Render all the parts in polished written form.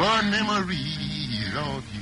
fond memories of you.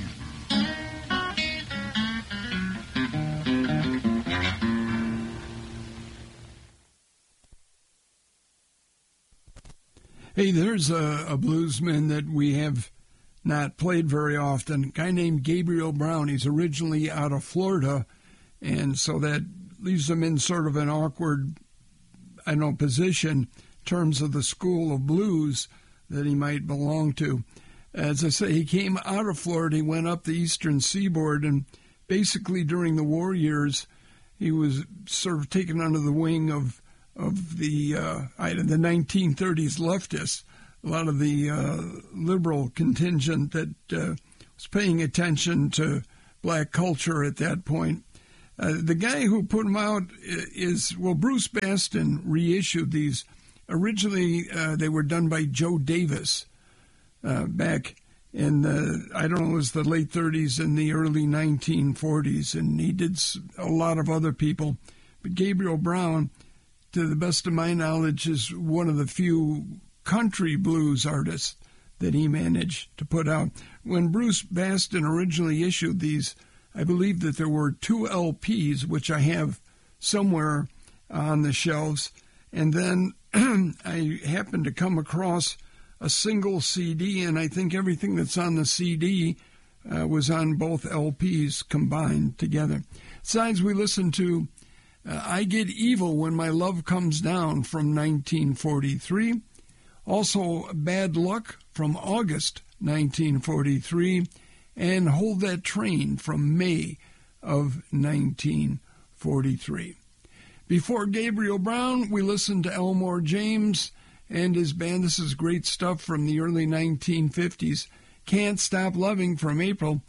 Hey, there's a bluesman that we have not played very often, a guy named Gabriel Brown. He's originally out of Florida, and so that leaves him in sort of an awkward, position in terms of the school of blues that he might belong to. As I say, he came out of Florida, he went up the eastern seaboard, and basically during the war years, he was sort of taken under the wing of the 1930s leftists, a lot of the liberal contingent that was paying attention to black culture at that point. The guy who put them out is Bruce Bastin reissued these. Originally, they were done by Joe Davis back in it was the late 30s and the early 1940s, and he did a lot of other people. But Gabriel Brown, to the best of my knowledge, is one of the few country blues artists that he managed to put out. When Bruce Bastin originally issued these, I believe that there were 2 LPs, which I have somewhere on the shelves, and then I happened to come across a single CD, and I think everything that's on the CD was on both LPs combined together. Besides, we listened to I Get Evil When My Love Comes Down from 1943. Also, Bad Luck from August 1943. And Hold That Train from May of 1943. Before Gabriel Brown, we listened to Elmore James and his band. This is great stuff from the early 1950s. Can't Stop Loving from April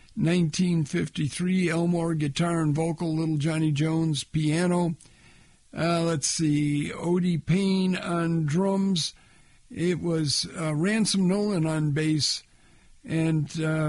1953, Elmore guitar and vocal, Little Johnny Jones piano. Let's see, Odie Payne on drums. It was Ransom Nolan on bass and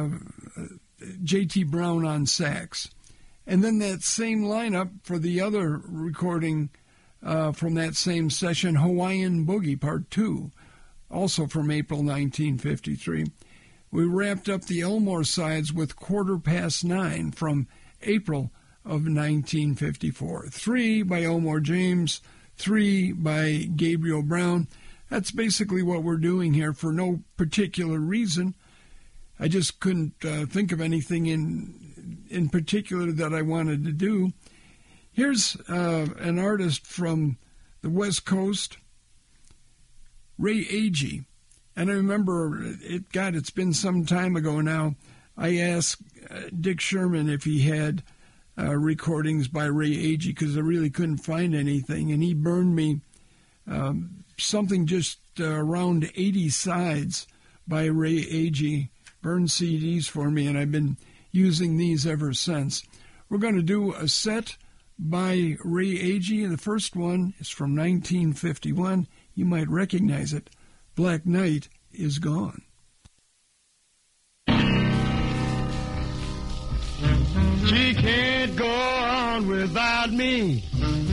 J.T. Brown on sax. And then that same lineup for the other recording from that same session, Hawaiian Boogie Part 2, also from April 1953. We wrapped up the Elmore sides with 9:15 from April of 1954. 3 by Elmore James, 3 by Gabriel Brown. That's basically what we're doing here for no particular reason. I just couldn't think of anything in particular that I wanted to do. Here's an artist from the West Coast, Ray Agee. And I remember, it's been some time ago now, I asked Dick Sherman if he had recordings by Ray Agee because I really couldn't find anything. And he burned me something just around 80 sides by Ray Agee, burned CDs for me, and I've been using these ever since. We're going to do a set by Ray Agee, and the first one is from 1951. You might recognize it. Black Night is Gone. She can't go on without me.